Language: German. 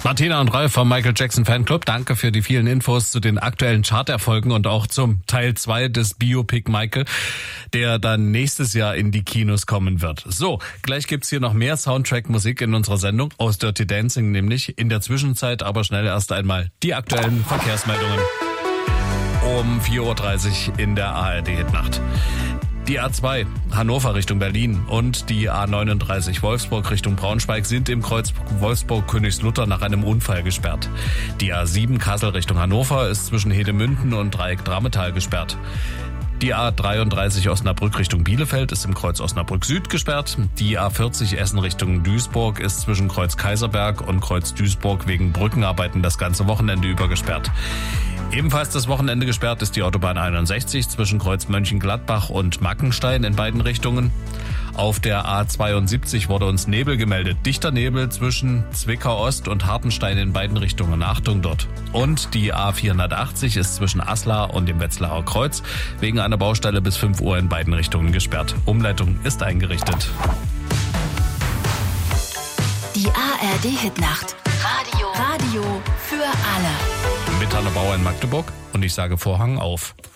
Martina und Ralf vom Michael Jackson Fanclub, danke für die vielen Infos zu den aktuellen Charterfolgen und auch zum Teil 2 des Biopic Michael, der dann nächstes Jahr in die Kinos kommen wird. So, gleich gibt's hier noch mehr Soundtrack-Musik in unserer Sendung, aus Dirty Dancing nämlich. In der Zwischenzeit aber schnell erst einmal die aktuellen Verkehrsmeldungen. Um 4.30 Uhr in der ARD-Hitnacht. Die A2 Hannover Richtung Berlin und die A39 Wolfsburg Richtung Braunschweig sind im Kreuz Wolfsburg-Königslutter nach einem Unfall gesperrt. Die A7 Kassel Richtung Hannover ist zwischen Hedemünden und Dreieck Drametal gesperrt. Die A33 Osnabrück Richtung Bielefeld ist im Kreuz Osnabrück Süd gesperrt. Die A40 Essen Richtung Duisburg ist zwischen Kreuz Kaiserberg und Kreuz Duisburg wegen Brückenarbeiten das ganze Wochenende über gesperrt. Ebenfalls das Wochenende gesperrt ist die Autobahn 61 zwischen Kreuz Mönchengladbach und Mackenstein in beiden Richtungen. Auf der A72 wurde uns Nebel gemeldet. Dichter Nebel zwischen Zwickau Ost und Hartenstein in beiden Richtungen. Achtung dort. Und die A480 ist zwischen Aslar und dem Wetzlarer Kreuz wegen einer Baustelle bis 5 Uhr in beiden Richtungen gesperrt. Umleitung ist eingerichtet. Die ARD-Hitnacht. Radio für alle. Mit Hanna Bauer in Magdeburg und ich sage Vorhang auf.